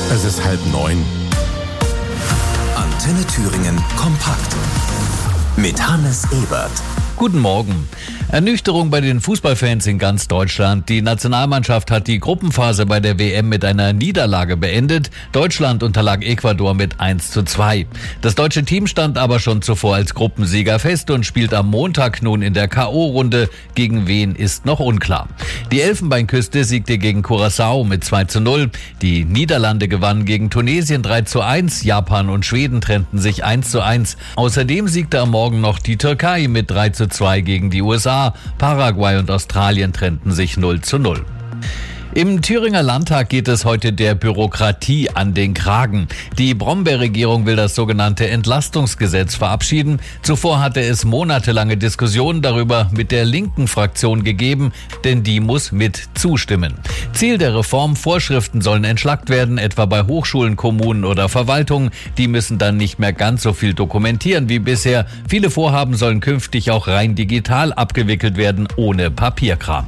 Es ist 8:30. Antenne Thüringen kompakt. Mit Hannes Ebert. Guten Morgen. Ernüchterung bei den Fußballfans in ganz Deutschland. Die Nationalmannschaft hat die Gruppenphase bei der WM mit einer Niederlage beendet. Deutschland unterlag Ecuador mit 1:2. Das deutsche Team stand aber schon zuvor als Gruppensieger fest und spielt am Montag nun in der K.O.-Runde. Gegen wen ist noch unklar. Die Elfenbeinküste siegte gegen Curaçao mit 2:0. Die Niederlande gewannen gegen Tunesien 3:1. Japan und Schweden trennten sich 1:1. Außerdem siegte am Morgen noch die Türkei mit 3:2 gegen die USA. Paraguay und Australien trennten sich 0:0. Im Thüringer Landtag geht es heute der Bürokratie an den Kragen. Die Brombeer-Regierung will das sogenannte Entlastungsgesetz verabschieden. Zuvor hatte es monatelange Diskussionen darüber mit der linken Fraktion gegeben, denn die muss mit zustimmen. Ziel der Reform: Vorschriften sollen entschlackt werden, etwa bei Hochschulen, Kommunen oder Verwaltungen. Die müssen dann nicht mehr ganz so viel dokumentieren wie bisher. Viele Vorhaben sollen künftig auch rein digital abgewickelt werden, ohne Papierkram.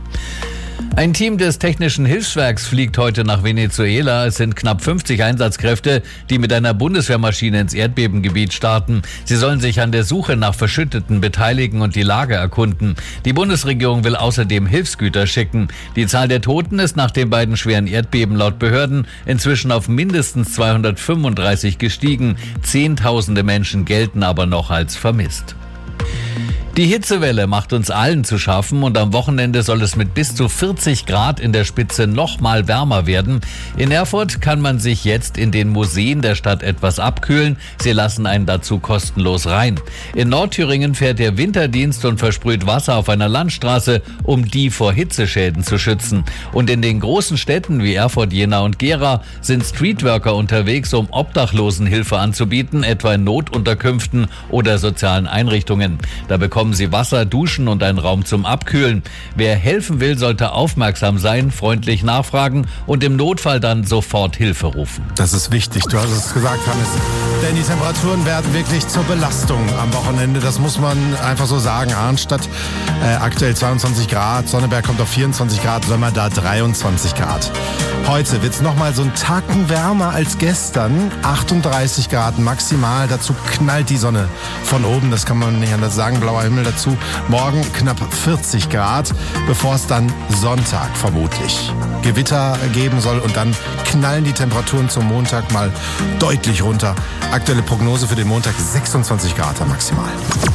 Ein Team des Technischen Hilfswerks fliegt heute nach Venezuela. Es sind knapp 50 Einsatzkräfte, die mit einer Bundeswehrmaschine ins Erdbebengebiet starten. Sie sollen sich an der Suche nach Verschütteten beteiligen und die Lage erkunden. Die Bundesregierung will außerdem Hilfsgüter schicken. Die Zahl der Toten ist nach den beiden schweren Erdbeben laut Behörden inzwischen auf mindestens 235 gestiegen. Zehntausende Menschen gelten aber noch als vermisst. Die Hitzewelle macht uns allen zu schaffen und am Wochenende soll es mit bis zu 40 Grad in der Spitze noch mal wärmer werden. In Erfurt kann man sich jetzt in den Museen der Stadt etwas abkühlen. Sie lassen einen dazu kostenlos rein. In Nordthüringen fährt der Winterdienst und versprüht Wasser auf einer Landstraße, um die vor Hitzeschäden zu schützen. Und in den großen Städten wie Erfurt, Jena und Gera sind Streetworker unterwegs, um Obdachlosen Hilfe anzubieten, etwa in Notunterkünften oder sozialen Einrichtungen. Da bekommen sie Wasser, Duschen und einen Raum zum Abkühlen. Wer helfen will, sollte aufmerksam sein, freundlich nachfragen und im Notfall dann sofort Hilfe rufen. Das ist wichtig, du hast es gesagt, Hannes. Denn die Temperaturen werden wirklich zur Belastung am Wochenende. Das muss man einfach so sagen. Arnstadt aktuell 22 Grad, Sonneberg kommt auf 24 Grad, Sömmer da 23 Grad. Heute wird es nochmal so einen Tacken wärmer als gestern. 38 Grad maximal. Dazu knallt die Sonne von oben. Das kann man nicht anders sagen. Blauer Himmel dazu. Morgen knapp 40 Grad, bevor es dann Sonntag vermutlich Gewitter geben soll. Und dann knallen die Temperaturen zum Montag mal deutlich runter. Aktuelle Prognose für den Montag 26 Grad maximal.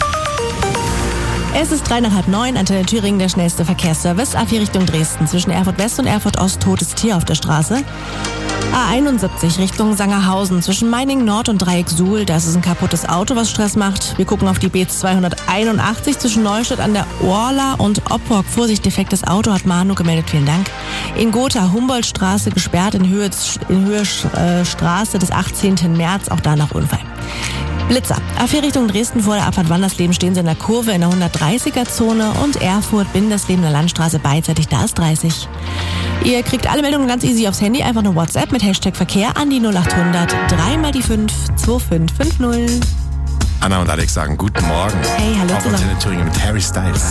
Es ist 8:45, Antenne Thüringen, der schnellste Verkehrsservice. A4 Richtung Dresden. Zwischen Erfurt West und Erfurt Ost totes Tier auf der Straße. A71 Richtung Sangerhausen. Zwischen Meiningen Nord und Dreieck Suhl. Da ist es ein kaputtes Auto, was Stress macht. Wir gucken auf die B281 zwischen Neustadt an der Orla und Oppok. Vorsicht, defektes Auto, hat Manu gemeldet. Vielen Dank. In Gotha, Humboldtstraße gesperrt, in Höhe Straße des 18. März. Auch da nach Unfall. Blitzer. A4 Richtung Dresden vor der Abfahrt Wandersleben stehen sie in der Kurve in der 130er-Zone und Erfurt, Bindersleben der Landstraße beidseitig, da ist 30. Ihr kriegt alle Meldungen ganz easy aufs Handy, einfach eine WhatsApp mit Hashtag Verkehr an die 0800 3x5 2550. Anna und Alex sagen guten Morgen. Hey, hallo auf zusammen. Antenne Thüringen mit Harry Styles.